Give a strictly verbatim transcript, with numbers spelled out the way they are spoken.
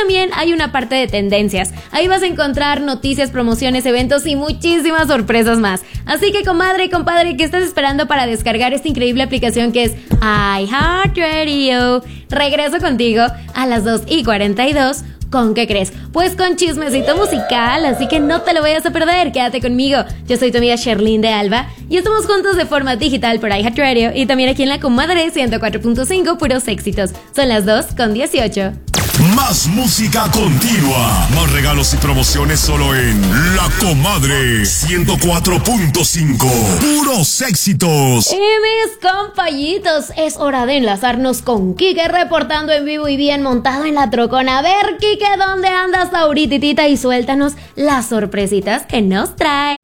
también hay una parte de tendencias. Ahí vas a encontrar noticias, promociones, eventos y muchísimas sorpresas más. Así que, comadre y compadre, ¿qué estás esperando para descargar esta increíble aplicación que es iHeartRadio? Regreso contigo a las dos y cuarenta y dos. ¿Con qué crees? Pues con chismecito musical, así que no te lo vayas a perder, quédate conmigo. Yo soy tu amiga Sherlyn de Alba y estamos juntos de forma digital por iHeartRadio y también aquí en La Comadre ciento cuatro punto cinco, puros éxitos. Son las dos con dieciocho. Más música continua, más regalos y promociones solo en La Comadre ciento cuatro punto cinco, puros éxitos. Y mis compañitos, es hora de enlazarnos con Kike reportando en vivo y bien montado en la trocona. A ver, Kike, ¿dónde andas ahorita? Y suéltanos las sorpresitas que nos trae.